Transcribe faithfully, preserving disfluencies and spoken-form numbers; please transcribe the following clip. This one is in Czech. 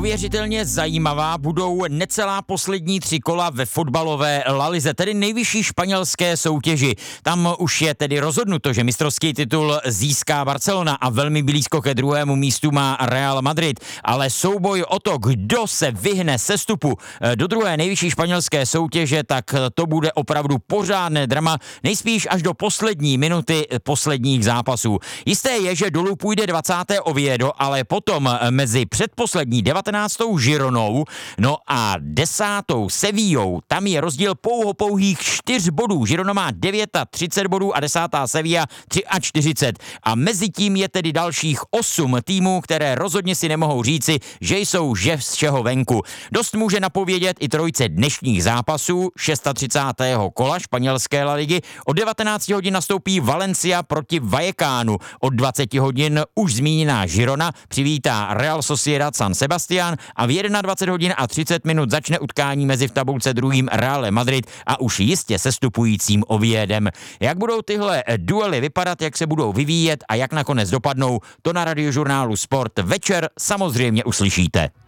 neuvěřitelně zajímavá budou necelá poslední tři kola ve fotbalové La Lize, tedy nejvyšší španělské soutěži. Tam už je tedy rozhodnuto, že mistrovský titul získá Barcelona a velmi blízko ke druhému místu má Real Madrid, ale souboj o to, kdo se vyhne sestupu do druhé nejvyšší španělské soutěže, tak to bude opravdu pořádné drama, nejspíš až do poslední minuty posledních zápasů. Jisté je, že dolů půjde dvacáté Oviedo, ale potom mezi předposlední devatenáctou Gironou, no a desátou Sevillou, tam je rozdíl pouho pouhých čtyř bodů. Girona má třicet devět bodů a desátá Sevilla čtyřicet tři. A mezi tím je tedy dalších osm týmů, které rozhodně si nemohou říci, že jsou že z čeho venku. Dost může napovědět i trojce dnešních zápasů třicátého šestého kola španělské La Ligy. Od devatenáct hodin nastoupí Valencia proti Vallecanu. Od dvacet hodin už zmíněná Girona přivítá Real Sociedad San Sebastián a v dvacet jedna hodin a třicet minut začne utkání mezi v tabulce druhým Real Madrid a už jistě sestupujícím Oviedem. Jak budou tyhle duely vypadat, jak se budou vyvíjet a jak nakonec dopadnou, to na Radiožurnálu Sport večer samozřejmě uslyšíte.